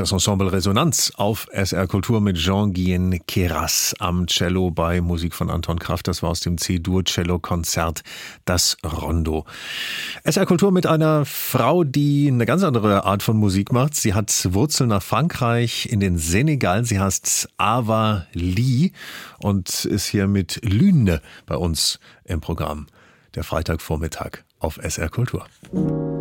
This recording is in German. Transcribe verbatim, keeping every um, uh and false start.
Das Ensemble Resonanz auf S R Kultur mit Jean-Guyen Queyras am Cello bei Musik von Anton Kraft. Das war aus dem C-Dur-Cello-Konzert Das Rondo. S R Kultur mit einer Frau, die eine ganz andere Art von Musik macht. Sie hat Wurzeln nach Frankreich, in den Senegal. Sie heißt Ava Lee und ist hier mit Lune bei uns im Programm. Der Freitagvormittag auf S R Kultur.